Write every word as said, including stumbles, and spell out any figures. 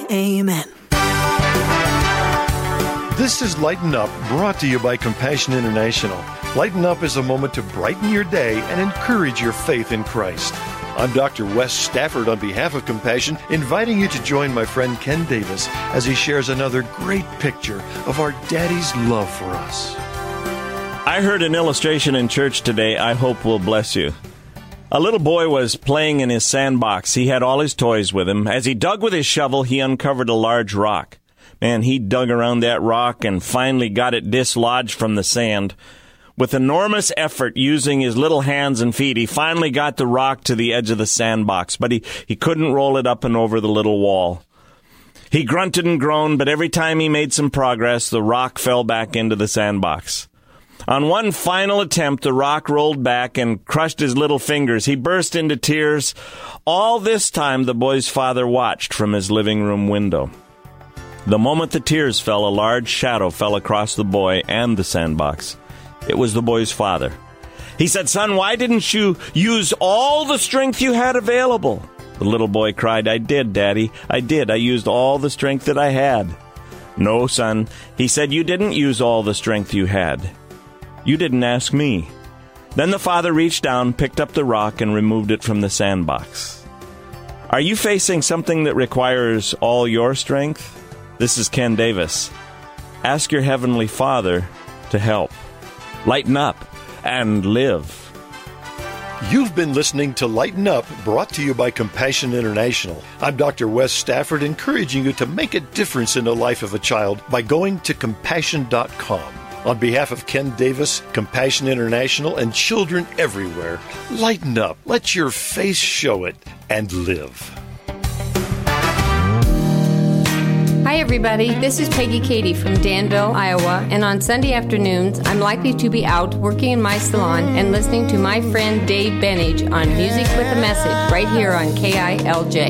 Amen. This is Lighten Up, brought to you by Compassion International. Lighten Up is a moment to brighten your day and encourage your faith in Christ. I'm Doctor Wes Stafford on behalf of Compassion, inviting you to join my friend Ken Davis as he shares another great picture of our Daddy's love for us. I heard an illustration in church today I hope will bless you. A little boy was playing in his sandbox. He had all his toys with him. As he dug with his shovel, he uncovered a large rock. Man, he dug around that rock and finally got it dislodged from the sand. With enormous effort, using his little hands and feet, he finally got the rock to the edge of the sandbox, but he, he couldn't roll it up and over the little wall. He grunted and groaned, but every time he made some progress, the rock fell back into the sandbox. On one final attempt, the rock rolled back and crushed his little fingers. He burst into tears. All this time, the boy's father watched from his living room window. The moment the tears fell, a large shadow fell across the boy and the sandbox. It was the boy's father. He said, "Son, why didn't you use all the strength you had available?" The little boy cried, "I did, Daddy. I did. I used all the strength that I had." "No, son," he said, "you didn't use all the strength you had. You didn't ask me." Then the father reached down, picked up the rock, and removed it from the sandbox. Are you facing something that requires all your strength? This is Ken Davis. Ask your Heavenly Father to help. Lighten up and live. You've been listening to Lighten Up, brought to you by Compassion International. I'm Doctor Wes Stafford, encouraging you to make a difference in the life of a child by going to compassion dot com. On behalf of Ken Davis, Compassion International, and children everywhere, lighten up, let your face show it, and live. Hi, everybody. This is Peggy Katie from Danville, Iowa, and on Sunday afternoons, I'm likely to be out working in my salon and listening to my friend Dave Benage on Music with a Message right here on K I L J.